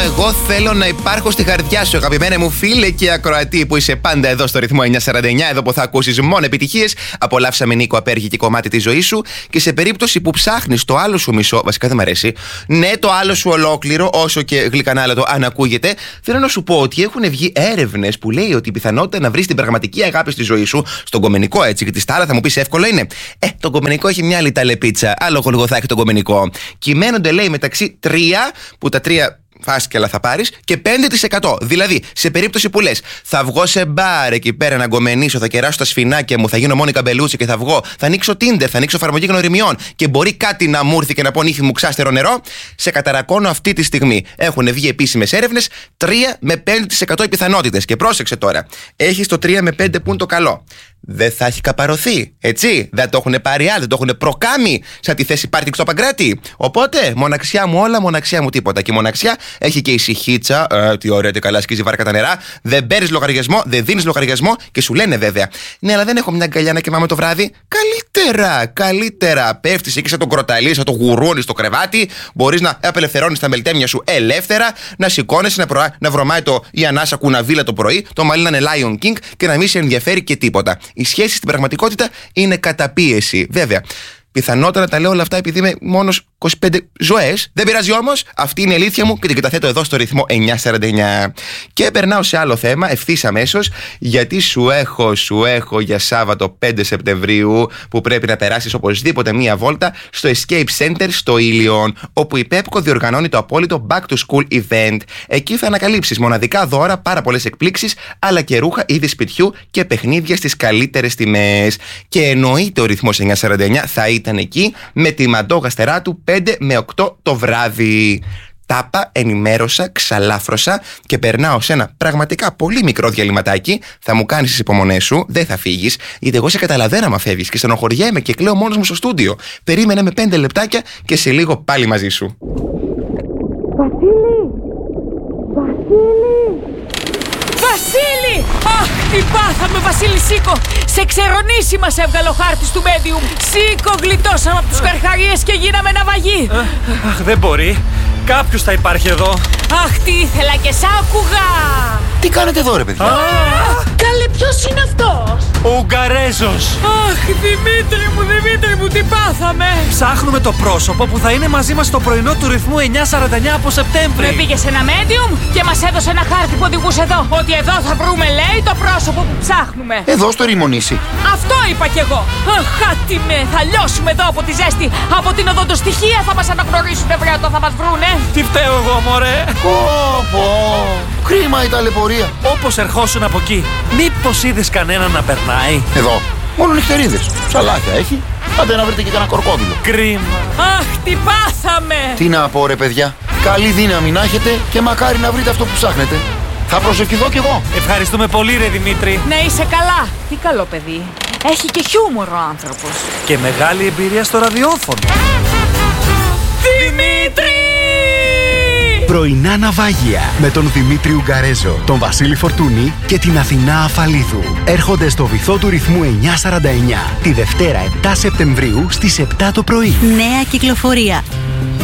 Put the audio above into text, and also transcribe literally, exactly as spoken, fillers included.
εγώ θέλω να υπάρχω στη καρδιά σου, αγαπημένε μου φίλε και ακροατή που είσαι πάντα εδώ στο ρυθμό εννιακόσια σαράντα εννιά, εδώ που θα ακούσεις μόνο επιτυχίες. Απολαύσαμε, Νίκο, απέργη κομμάτι της ζωής σου. Και σε περίπτωση που ψάχνεις το άλλο σου μισό, βασικά δεν μ' αρέσει, ναι, το άλλο σου ολόκληρο, όσο και γλυκανάλατο αν ακούγεται, θέλω να σου πω ότι έχουν βγει έρευνες που λέει ότι η πιθανότητα να βρεις την πραγματική αγάπη στη ζωή σου, στον κομμενικό έτσι, και τη στάλα θα μου πεις εύκολο είναι. Ε, το κομμενικό έχει μια άλλη ταλεπίτσα, άλλο γολγοθάκι το κομμενικό. Κυμαίνονται, λέει, μεταξύ τρία, που τα τρία φάσκελα θα πάρεις, και πέντε τοις εκατό. Δηλαδή, σε περίπτωση που λες, θα βγω σε μπαρ εκεί πέρα να γκομενήσω, θα κεράσω τα σφινάκια μου, θα γίνω Μόνικα Μπελούτσι και θα βγω, θα ανοίξω Tinder, θα ανοίξω εφαρμογή γνωριμιών και μπορεί κάτι να μου έρθει και να πω νύφη μου ξάστερο νερό, σε καταρακώνω αυτή τη στιγμή. Έχουν βγει επίσημες έρευνες, τρία με πέντε τοις εκατό οι πιθανότητες. Και πρόσεξε τώρα, έχεις το τρία με πέντε που είναι το καλό. Δεν θα έχει καπαρωθεί, έτσι. Δεν το έχουν πάρει άλλοι, δεν το έχουν προκάμει σαν τη θέση πάρτι στο Παγκράτη. Οπότε, μοναξιά μου όλα, μοναξιά μου τίποτα. Και η μοναξιά έχει και ησυχίτσα. Ε, τι ωραία, τι καλά σκίζει βάρκα τα νερά. Δεν παίρνεις λογαριασμό, δεν δίνεις λογαριασμό και σου λένε βέβαια, ναι, αλλά δεν έχω μια αγκαλιά να κοιμάμαι το βράδυ. Καλύτερα, καλύτερα. Πέφτεις εκεί σαν τον κροταλί, σαν τον γουρούνι στο κρεβάτι. Μπορείς να απελευθερώνεις τα μελτέμια σου ελεύθερα, να σηκώνεσαι, να, προ... να βρωμάει το η ανάσα κουναβίλα το πρωί, το μαλλί να είναι Lion King και να μην σε ενδιαφέρει και τίποτα. Η σχέση στην πραγματικότητα είναι καταπίεση. Βέβαια, πιθανότερα τα λέω όλα αυτά επειδή είμαι μόνος είκοσι πέντε ζωές. Δεν πειράζει όμως, αυτή είναι η αλήθεια μου και την καταθέτω εδώ στο ρυθμό εννιακόσια σαράντα εννιά. Και περνάω σε άλλο θέμα ευθύς αμέσως, γιατί σου έχω, σου έχω για Σάββατο πέντε Σεπτεμβρίου που πρέπει να περάσεις οπωσδήποτε μία βόλτα στο Escape Center στο Ήλιον, όπου η Πέπκο διοργανώνει το απόλυτο Back to School event. Εκεί θα ανακαλύψεις μοναδικά δώρα, πάρα πολλές εκπλήξεις, αλλά και ρούχα είδη σπιτιού και παιχνίδια στις καλύτερες τιμές. Και εννοείται ο ρυθμός εννιακόσια σαράντα εννιά θα ήταν εκεί με τη Μαντό Γαστερά του πέντε με οκτώ το βράδυ. Τάπα, ενημέρωσα, ξαλάφρωσα και περνάω σε ένα πραγματικά πολύ μικρό διαλυματάκι. Θα μου κάνεις τις υπομονές σου, δεν θα φύγεις, γιατί εγώ σε καταλαβαίνω άμα φεύγεις και στενοχωριέμαι και κλαίω μόνος μου στο στούντιο. Περίμενε με πέντε λεπτάκια και σε λίγο πάλι μαζί σου. Βασίλη! Βασίλη! Βασίλη! Αχ, τι πάθαμε, Βασίλη, σήκω! Σε ξερονήσει μας έβγαλε ο χάρτης του medium. Σήκω, γλιτώσαμε από τους καρχαρίες και γίναμε ναυαγοί. Αχ, δεν μπορεί. Κάποιος θα υπάρχει εδώ. Αχ, τι ήθελα και σ' άκουγα. Τι κάνετε εδώ, ρε παιδιά? Καλέ, ποιος είναι αυτός? Ο Ουγγαρέζος. Αχ, Δημήτρη μου, Δημήτρη μου, τι πάθαμε. Ψάχνουμε το πρόσωπο που θα είναι μαζί μας στο πρωινό του ρυθμού εννιακόσια σαράντα εννιά από Σεπτέμβρη. Με πήγε σε ένα medium και μας έδωσε ένα χάρτη που οδηγούσε εδώ. Ότι εδώ θα βρούμε, λέει, το πρόσωπο που ψάχνουμε. Εδώ στο Ρημονήσι. Αυτό είπα κι εγώ. Αχ, άτιμε, θα λιώσουμε εδώ από τη ζέστη. Από την οδοντοστοιχεία θα μας αναγνωρίσουν, βρε, όταν θα μας βρούνε. Τι φταίω εγώ, μωρέ. Πω, πω. Κρίμα η ταλαιπωρία. Όπως ερχόσουν από εκεί, μήπως είδες κανέναν να περνάει? Εδώ, μόνο νυχτερίδες. Ψαλάκια έχει. Άντε να βρείτε και κανένα κορκόδιλο. Κρίμα. Αχ, τι πάθαμε. Τι να πω, ρε παιδιά. Καλή δύναμη να έχετε και μακάρι να βρείτε αυτό που ψάχνετε. Θα προσευχηθώ κι εγώ. Ευχαριστούμε πολύ, ρε Δημήτρη. Να είσαι καλά. Τι καλό παιδί. Έχει και χιούμορ ο άνθρωπος. Και μεγάλη εμπειρία στο ραδιόφωνο. Δημήτρη! Πρωινά ναυάγια με τον Δημήτρη Ουγγαρέζο, τον Βασίλη Φορτούνη και την Αθηνά Αφαλίδου. Έρχονται στο βυθό του ρυθμού εννιακόσια σαράντα εννιά τη Δευτέρα επτά Σεπτεμβρίου στις επτά το πρωί. Νέα κυκλοφορία.